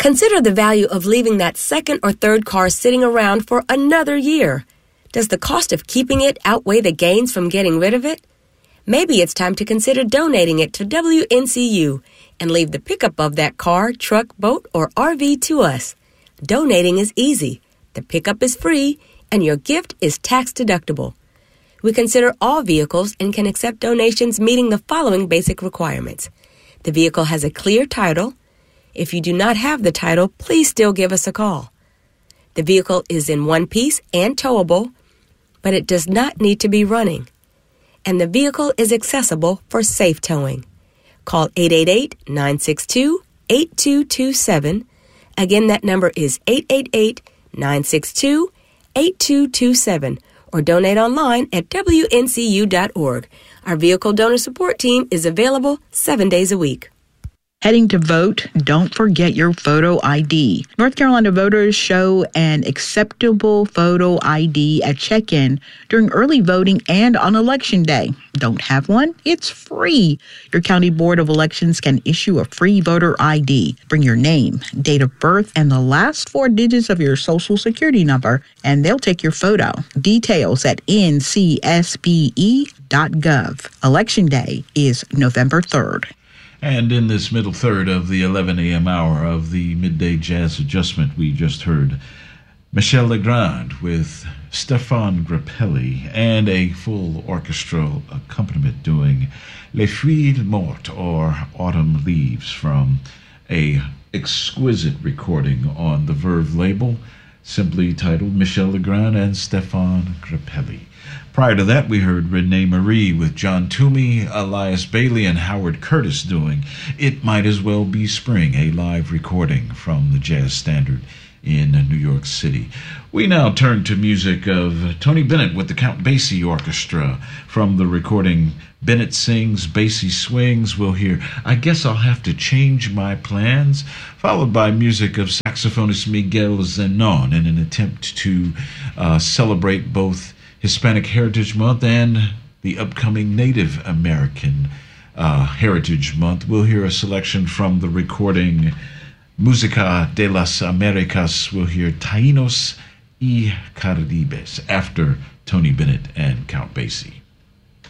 Consider the value of leaving that second or third car sitting around for another year. Does the cost of keeping it outweigh the gains from getting rid of it? Maybe it's time to consider donating it to WNCU and leave the pickup of that car, truck, boat, or RV to us. Donating is easy, the pickup is free, and your gift is tax deductible. We consider all vehicles and can accept donations meeting the following basic requirements. The vehicle has a clear title. If you do not have the title, please still give us a call. The vehicle is in one piece and towable, but it does not need to be running. And the vehicle is accessible for safe towing. Call 888-962-8227. Again, that number is 888-962-8227. Or donate online at WNCU.org. Our vehicle donor support team is available 7 days a week. Heading to vote, don't forget your photo ID. North Carolina voters show an acceptable photo ID at check-in during early voting and on Election Day. Don't have one? It's free. Your County Board of Elections can issue a free voter ID. Bring your name, date of birth, and the last 4 digits of your Social Security number, and they'll take your photo. Details at ncsbe.gov. Election Day is November 3rd. And in this middle third of the 11 a.m. hour of the Midday Jazz Adjustment, we just heard Michel Legrand with Stéphane Grappelli and a full orchestral accompaniment doing Les Feuilles Mortes, or Autumn Leaves, from a exquisite recording on the Verve label, simply titled Michel Legrand and Stéphane Grappelli. Prior to that, we heard Renee Marie with John Toomey, Elias Bailey, and Howard Curtis doing It Might As Well Be Spring, a live recording from the Jazz Standard in New York City. We now turn to music of Tony Bennett with the Count Basie Orchestra from the recording Bennett Sings, Basie Swings. We'll hear I Guess I'll Have to Change My Plans, followed by music of saxophonist Miguel Zenon in an attempt to celebrate both Hispanic Heritage Month and the upcoming Native American Heritage Month. We'll hear a selection from the recording Música de las Américas. We'll hear Taínos y Caribes after Tony Bennett and Count Basie.